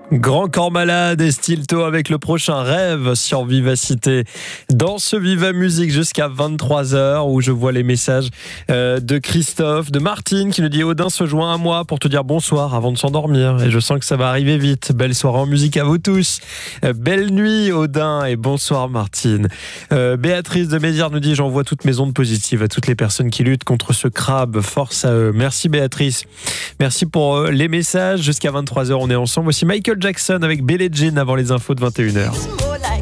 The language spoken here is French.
Grand corps malade et Stilto avec le prochain rêve sur Vivacité. Dans ce Viva Musique jusqu'à 23h où je vois les messages de Christophe, de Martine qui nous dit Odin se joint à moi pour te dire bonsoir avant de s'endormir et je sens que ça va arriver vite. Belle soirée en musique à vous tous. Belle nuit Odin et bonsoir Martine. Béatrice de Mézières nous dit j'envoie toutes mes ondes positives à toutes les personnes qui luttent contre ce crabe. Force à eux. Merci Béatrice. Merci pour les messages. Jusqu'à 23h on est ensemble. Voici Michael Jackson avec Billie Jean avant les infos de 21h.